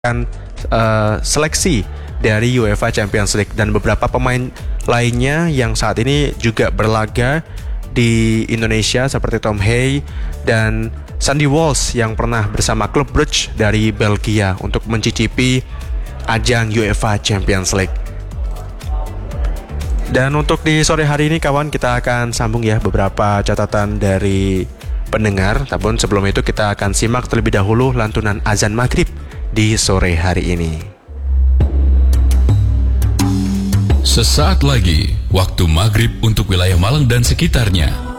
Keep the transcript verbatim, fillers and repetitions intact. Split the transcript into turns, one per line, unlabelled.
kan uh, seleksi dari UEFA Champions League dan beberapa pemain lainnya yang saat ini juga berlaga di Indonesia seperti Tom Hay dan Sandy Walsh yang pernah bersama klub Brugge dari Belgia untuk mencicipi ajang UEFA Champions League. Dan untuk di sore hari ini kawan, kita akan sambung ya beberapa catatan dari pendengar. Tapi sebelum itu kita akan simak terlebih dahulu lantunan azan maghrib di sore hari ini.
Sesaat lagi, waktu maghrib untuk wilayah Malang dan sekitarnya.